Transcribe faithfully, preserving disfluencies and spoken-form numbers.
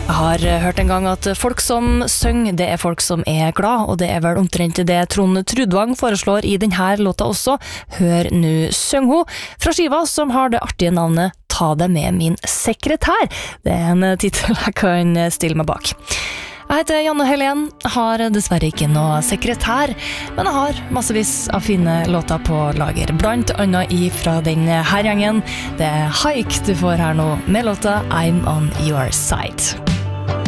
Jeg har hørt en gang at folk som synger, det er folk som er glad, og det er vel omtrent det Trond Trudvang foreslår i denne låta også. Hør nu syng ho, fra skiva som har det artige navnet Ta det med min sekretær. Det er en titel jeg kan stille meg bak. Jeg heter Janne Helen, har dessverre ikke noe sekretær, men jeg har massevis av fine låter på lager, blant annet ifra den her gjengen. Det er Haik du får her nå med låta I'm on your side.